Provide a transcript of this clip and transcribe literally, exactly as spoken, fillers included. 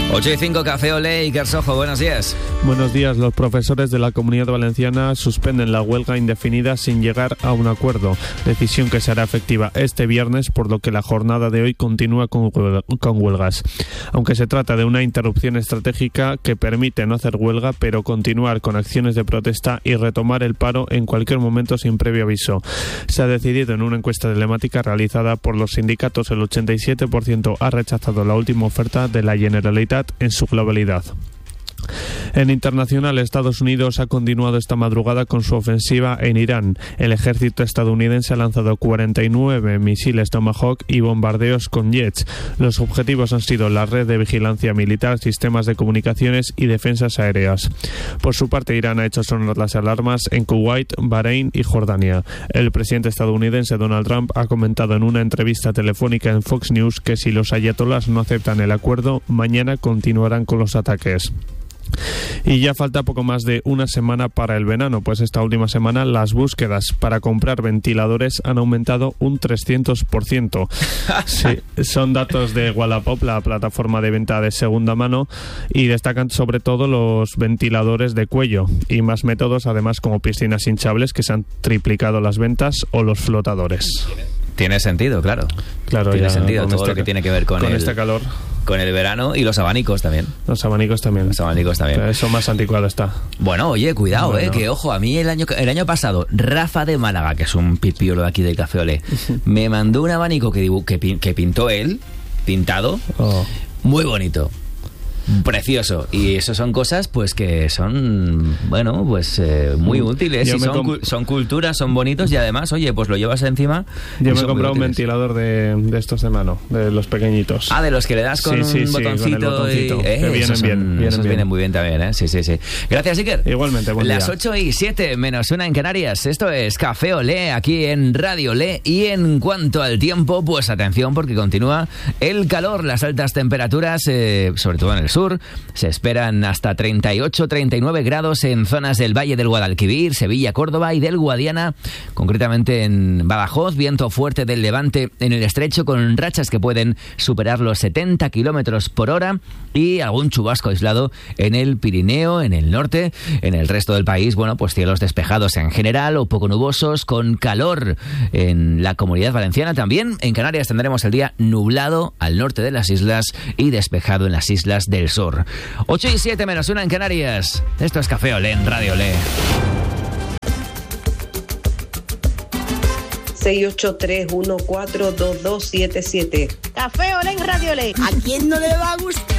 ocho y cinco, Café Olé, Iker Sojo, buenos días. Buenos días. Los profesores de la Comunidad Valenciana suspenden la huelga indefinida sin llegar a un acuerdo, decisión que será efectiva este viernes, por lo que la jornada de hoy continúa con, con huelgas. Aunque se trata de una interrupción estratégica que permite no hacer huelga, pero continuar con acciones de protesta y retomar el paro en cualquier momento sin previo aviso. Se ha decidido en una encuesta telemática realizada por los sindicatos, el ochenta y siete por ciento ha rechazado la última oferta de la Generalitat en su globalidad. En internacional, Estados Unidos ha continuado esta madrugada con su ofensiva en Irán. El ejército estadounidense ha lanzado cuarenta y nueve misiles Tomahawk y bombardeos con jets. Los objetivos han sido la red de vigilancia militar, sistemas de comunicaciones y defensas aéreas. Por su parte, Irán ha hecho sonar las alarmas en Kuwait, Bahrein y Jordania. El presidente estadounidense Donald Trump ha comentado en una entrevista telefónica en Fox News que si los ayatolás no aceptan el acuerdo, mañana continuarán con los ataques. Y ya falta poco más de una semana para el verano, pues esta última semana las búsquedas para comprar ventiladores han aumentado un trescientos por ciento. Sí, son datos de Wallapop, la plataforma de venta de segunda mano, y destacan sobre todo los ventiladores de cuello y más métodos, además, como piscinas hinchables, que se han triplicado las ventas, o los flotadores. Tiene sentido, claro. Claro, tiene ya, sentido todo este, lo que tiene que ver con, con el, este calor. Con el verano y los abanicos también. Los abanicos también. Los abanicos también. Eso más anticuado está. Bueno, oye, cuidado, bueno. eh, que ojo, a mí el año el año pasado, Rafa de Málaga, que es un pipiolo de aquí del Café Olé, me mandó un abanico que, dibu- que, pin- que pintó él, pintado, Oh. muy bonito. Precioso. Y eso son cosas pues que son, bueno, pues eh, muy útiles. Yo y me son, comp- cu- son culturas, son bonitos, y además, oye, pues lo llevas encima. Yo y me he son muy comprado un útiles. ventilador de, de estos de mano, de los pequeñitos. Ah, de los que le das con Sí, sí, un sí, botoncito. con el botoncito, y, que eh, vienen esos son- bien, vienen esos bien. vienen muy bien también, ¿eh? Sí, sí, sí. Gracias, Iker. Igualmente, buen Las día. ocho y siete menos una en Canarias. Esto es Café Olé, aquí en Radio Olé. Y en cuanto al tiempo, pues atención, porque continúa el calor, las altas temperaturas, eh, sobre todo en el sur. Se esperan hasta treinta y ocho, treinta y nueve grados en zonas del Valle del Guadalquivir, Sevilla, Córdoba y del Guadiana, concretamente en Badajoz. Viento fuerte del levante en el estrecho, con rachas que pueden superar los setenta kilómetros por hora, y algún chubasco aislado en el Pirineo, en el norte. En el resto del país, bueno, pues cielos despejados en general o poco nubosos, con calor en la Comunidad Valenciana. También en Canarias tendremos el día nublado al norte de las islas y despejado en las islas del sur. ocho y siete menos una en Canarias. Esto es Café Olé en Radio Olé. seis ocho tres uno cuatro dos dos siete siete. Café Olé en Radio Olé. ¿A quién no le va a gustar?